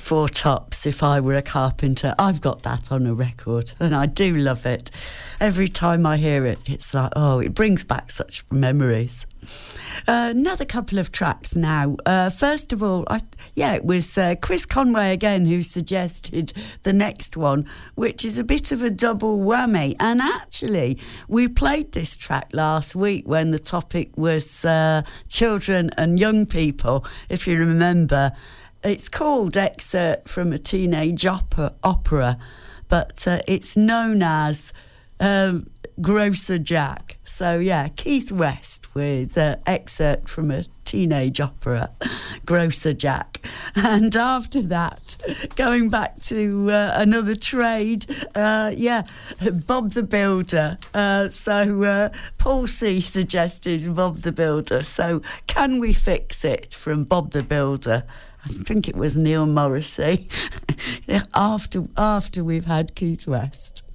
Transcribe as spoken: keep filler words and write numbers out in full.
Four Tops, If I Were a Carpenter. I've got that on a record and I do love it. Every time I hear it, it's like, oh, it brings back such memories. Uh, another couple of tracks now. Uh, first of all, I, yeah, it was uh, Chris Conway again who suggested the next one, which is a bit of a double whammy. And actually, we played this track last week when the topic was uh, children and young people, if you remember. It's called Excerpt from a Teenage Opera, opera but uh, it's known as um, Grocer Jack. So, yeah, Keith West with uh, Excerpt from a Teenage Opera, Grocer Jack. And after that, going back to uh, another trade, uh, yeah, Bob the Builder. Uh, so uh, Paul C suggested Bob the Builder. So Can We Fix It from Bob the Builder? I think it was Neil Morrissey, after after we've had Keith West.